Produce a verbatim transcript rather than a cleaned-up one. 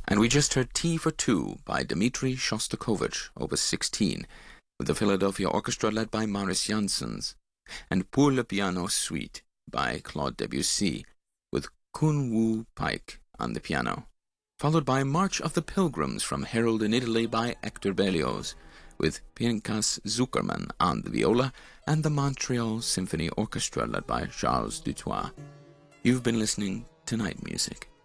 And we just heard Tea for Two by Dmitri Shostakovich, Opus sixteen, with the Philadelphia Orchestra led by Maris Janssens, and Pour le Piano Suite by Claude Debussy, with Kun Woo Paik on the piano, followed by March of the Pilgrims from Harold in Italy by Hector Berlioz, with Pinchas Zuckerman on the viola, and the Montreal Symphony Orchestra led by Charles Dutoit. You've been listening to Night Music.